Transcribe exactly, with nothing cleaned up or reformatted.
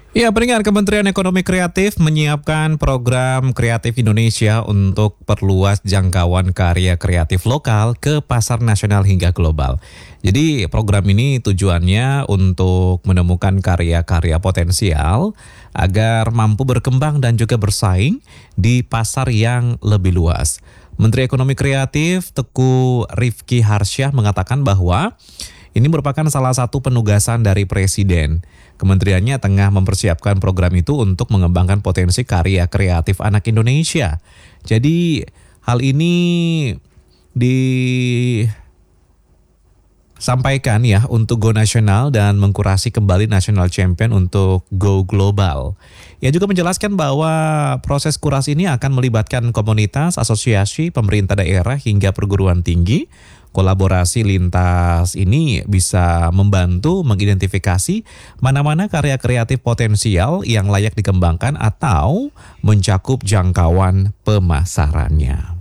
Ya, peringatan Kementerian Ekonomi Kreatif menyiapkan program Kreatif Indonesia untuk perluas jangkauan karya kreatif lokal ke pasar nasional hingga global. Jadi program ini tujuannya untuk menemukan karya-karya potensial agar mampu berkembang dan juga bersaing di pasar yang lebih luas. Menteri Ekonomi Kreatif Teguh Rifki Harsyah mengatakan bahwa ini merupakan salah satu penugasan dari Presiden. Kementeriannya tengah mempersiapkan program itu untuk mengembangkan potensi karya kreatif anak Indonesia. Jadi hal ini disampaikan ya untuk Go Nasional dan mengkurasi kembali National Champion untuk Go Global. Ia juga menjelaskan bahwa proses kurasi ini akan melibatkan komunitas, asosiasi, pemerintah daerah hingga perguruan tinggi. Kolaborasi lintas ini bisa membantu mengidentifikasi mana-mana karya kreatif potensial yang layak dikembangkan atau mencakup jangkauan pemasarannya.